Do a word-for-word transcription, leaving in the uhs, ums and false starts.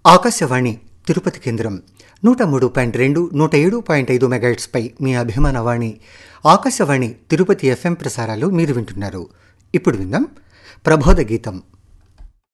ఆకాశవాణి తిరుపతి కేంద్రం నూట మూడు పాయింట్ రెండు నూట ఏడు పాయింట్ ఐదు మెగాహెర్ట్జ్పై మీ అభిమాన వాణి ఆకాశవాణి తిరుపతి ఎఫ్ఎం ప్రసారాలు మీరు వింటున్నారు. ఇప్పుడు విందాం ప్రబోధ గీతం.